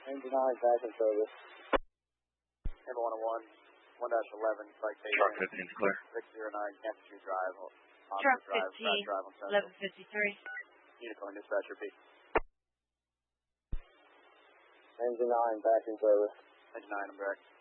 Engine 9, back in service. Number 101, 1-11, citation. Truck 15 is clear. 609, Kansas City Drive. Truck Drive, 15, Drive on Central. 1153. Unicorn dispatcher, B. Engine 9, back in service. Engine 9, I'm direct.